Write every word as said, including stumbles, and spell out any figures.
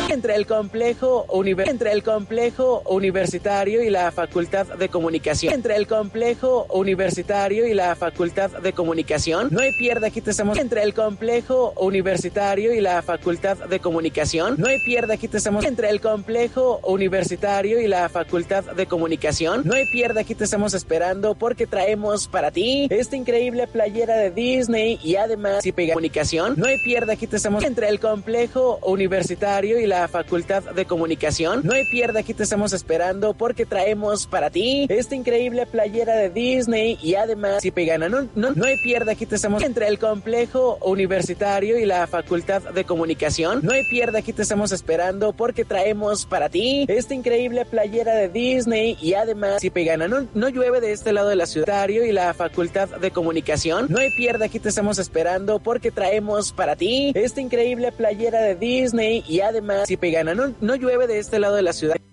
entre el complejo univer- entre el complejo universitario y la Facultad de Comunicación, entre el complejo universitario y la Facultad de Comunicación. No hay pierde, aquí te estamos entre el complejo universitario y la Facultad de Comunicación. No hay pierde, aquí te estamos entre el complejo universitario y la Facultad de Comunicación. No hay pierde, aquí te estamos esperando porque traemos para ti esta increíble playera de Disney y además si pega comunicación. No hay pierde, aquí te estamos entre el complejo universitario y la Facultad de Comunicación. No hay pierde, aquí te estamos esperando porque traemos para ti esta increíble playera de Disney y además si pegana. No, no, no hay pierde, aquí te estamos entre el complejo universitario y la Facultad de Comunicación. No hay pierde, aquí te estamos esperando porque traemos para ti esta increíble playera de Disney y además si pegana. No, no llueve de este lado de la ciudad y la Facultad de Comunicación. No hay pierde, aquí te estamos esperando porque traemos para ti esta increíble playera de Disney y además si pegana. No, no llueve de este lado de la ciudad.